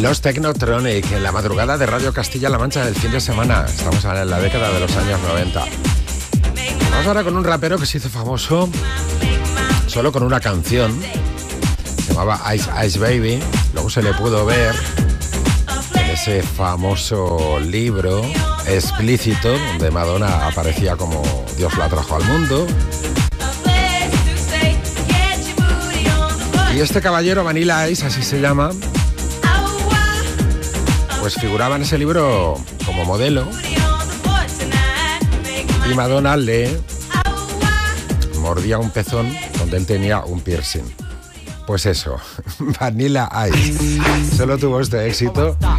Los Technotronic en la madrugada de Radio Castilla-La Mancha del fin de semana. Estamos en la década de los años 90. Vamos ahora con un rapero que se hizo famoso solo con una canción. Se llamaba Ice Ice Baby. Luego se le pudo ver en ese famoso libro explícito donde Madonna aparecía como Dios la trajo al mundo. Y este caballero, Vanilla Ice, así se llama, pues figuraba en ese libro como modelo. Y Madonna le mordía un pezón donde él tenía un piercing. Pues eso, Vanilla Ice. Solo tuvo este éxito